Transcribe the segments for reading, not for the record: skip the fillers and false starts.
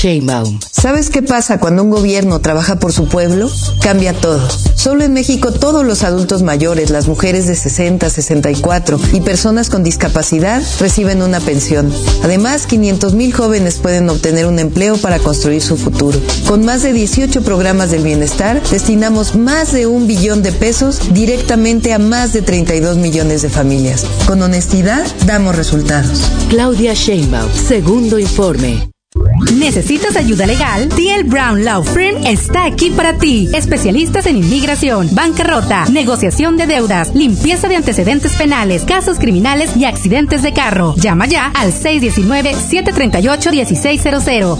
Sheinbaum. ¿Sabes qué pasa cuando un gobierno trabaja por su pueblo? Cambia todo. Solo en México todos los adultos mayores, las mujeres de 60, 64 y personas con discapacidad reciben una pensión. Además, 500,000 jóvenes pueden obtener un empleo para construir su futuro. Con más de 18 programas del bienestar, destinamos más de 1 billón de pesos directamente a más de 32 millones de familias. Con honestidad, damos resultados. Claudia Sheinbaum, segundo informe. ¿Necesitas ayuda legal? TL Brown Law Firm está aquí para ti. Especialistas en inmigración, bancarrota, negociación de deudas, limpieza de antecedentes penales, casos criminales y accidentes de carro. Llama ya al 619-738-1600.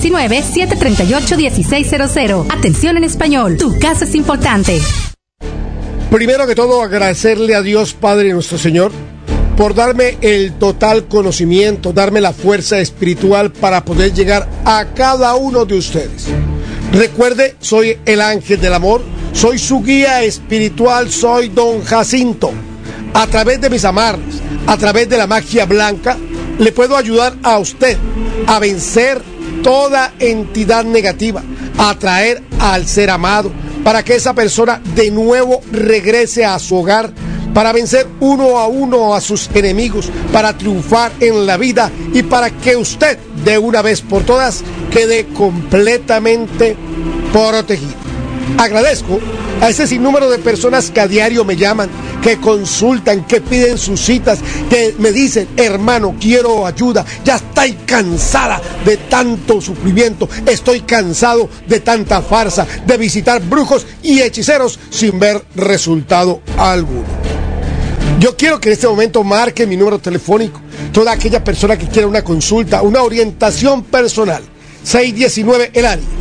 619-738-1600. Atención en español. Tu caso es importante. Primero que todo, agradecerle a Dios Padre nuestro Señor por darme el total conocimiento, darme la fuerza espiritual para poder llegar a cada uno de ustedes. Recuerde, soy el ángel del amor, soy su guía espiritual, soy Don Jacinto. A través de mis amarres, a través de la magia blanca, le puedo ayudar a usted a vencer toda entidad negativa, a atraer al ser amado, para que esa persona de nuevo regrese a su hogar, para vencer uno a uno a sus enemigos, para triunfar en la vida y para que usted de una vez por todas quede completamente protegido. Agradezco a ese sinnúmero de personas que a diario me llaman, que consultan, que piden sus citas, que me dicen: hermano, quiero ayuda, ya estoy cansada de tanto sufrimiento, estoy cansado de tanta farsa, de visitar brujos y hechiceros sin ver resultado alguno. Yo quiero que en este momento marque mi número telefónico, toda aquella persona que quiera una consulta, una orientación personal. 619 el área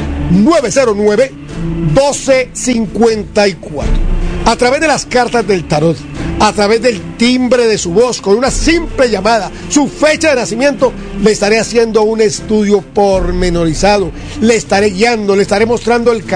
909-1254. A través de las cartas del tarot, a través del timbre de su voz, con una simple llamada, su fecha de nacimiento, le estaré haciendo un estudio pormenorizado, le estaré guiando, le estaré mostrando el camino.